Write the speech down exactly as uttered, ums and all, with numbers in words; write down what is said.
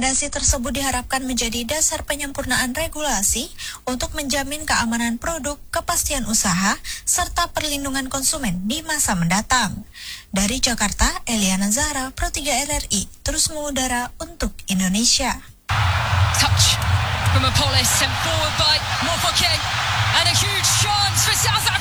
Rekomendasi tersebut diharapkan menjadi dasar penyempurnaan regulasi untuk menjamin keamanan produk, kepastian usaha, serta perlindungan konsumen di masa mendatang. Dari Jakarta, Eliana Zahra, Pro tiga R R I, terus mengudara untuk Indonesia. Touch from Apollo, sent forward by Mofoke, and a huge chance for South Africa.